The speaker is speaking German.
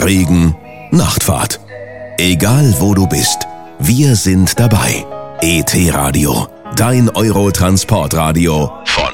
Regen, Nachtfahrt. Egal wo du bist, wir sind dabei. ET Radio, dein Euro-Transportradio von